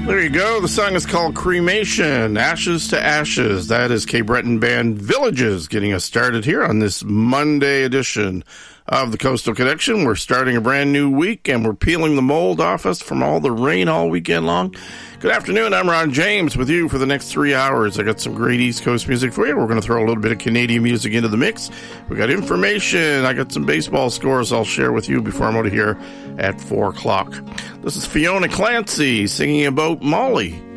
There you go. The song is called Cremation, Ashes to Ashes. That is Cape Breton band Villages getting us started here on this Monday edition of the Coastal Connection. We're starting a brand new week, and we're peeling the mold off us from all the rain all weekend long. Good afternoon. I'm Ron James with you for the next 3 hours. I got some great East Coast music for you. We're going to throw a little bit of Canadian music into the mix. We got information. I got some baseball scores I'll share with you before I'm out of here at 4 o'clock. This is Fiona Clancy singing about Molly.